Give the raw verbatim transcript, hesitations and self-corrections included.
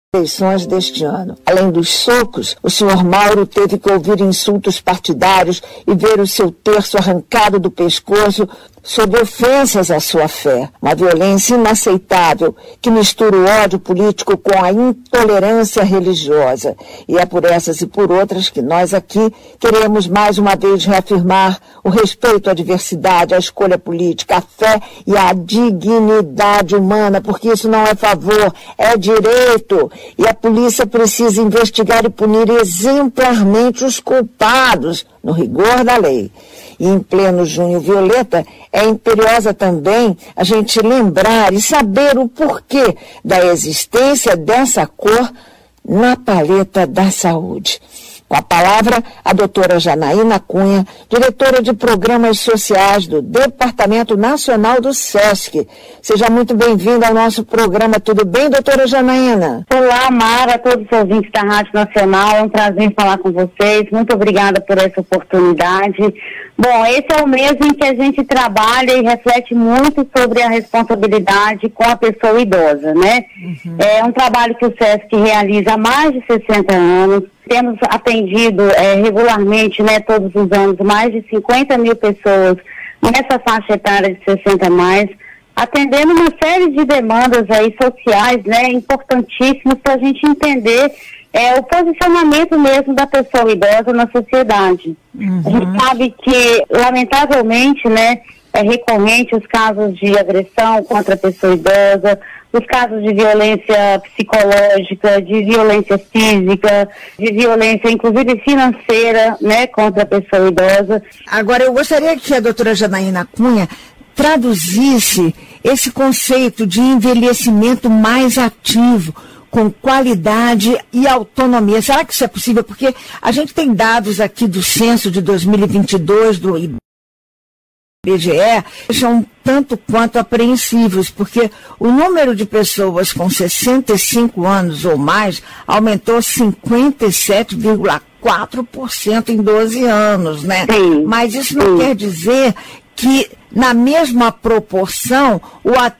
eleições deste ano. Além dos socos, o senhor Mauro teve que ouvir insultos partidários e ver o seu terço arrancado do pescoço sob ofensas à sua fé. Uma violência inaceitável que mistura o ódio político com a intolerância religiosa. E é por essas e por outras que nós aqui queremos mais uma vez reafirmar o respeito à diversidade, à escolha política, à fé e à dignidade humana, porque isso não é favor, é direito. E a polícia precisa investigar e punir exemplarmente os culpados, no rigor da lei. E em pleno Junho Violeta, é imperiosa também a gente lembrar e saber o porquê da existência dessa cor na paleta da saúde. Com a palavra, a doutora Janaína Cunha, diretora de Programas Sociais do Departamento Nacional do SESC. Seja muito bem-vinda ao nosso programa. Tudo bem, doutora Janaína? Olá, Mara, a todos os ouvintes da Rádio Nacional. É um prazer falar com vocês. Muito obrigada por essa oportunidade. Bom, esse é o mês em que a gente trabalha e reflete muito sobre a responsabilidade com a pessoa idosa, né? Uhum. É um trabalho que o SESC realiza há mais de sessenta anos. Temos atendido é, regularmente, né, todos os anos, mais de cinquenta mil pessoas nessa faixa etária de sessenta a mais, atendendo uma série de demandas aí sociais, né, importantíssimas para a gente entender é, o posicionamento mesmo da pessoa idosa na sociedade. Uhum. A gente sabe que, lamentavelmente, né, é recorrente os casos de agressão contra a pessoa idosa, os casos de violência psicológica, de violência física, de violência inclusive financeira, né, contra a pessoa idosa. Agora, eu gostaria que a doutora Janaína Cunha traduzisse esse conceito de envelhecimento mais ativo, com qualidade e autonomia. Será que isso é possível? Porque a gente tem dados aqui do censo de dois mil e vinte e dois do I B G E, são um tanto quanto apreensíveis, porque o número de pessoas com sessenta e cinco anos ou mais aumentou cinquenta e sete vírgula quatro por cento em doze anos, né? Sim, Mas isso não sim. quer dizer que, na mesma proporção, o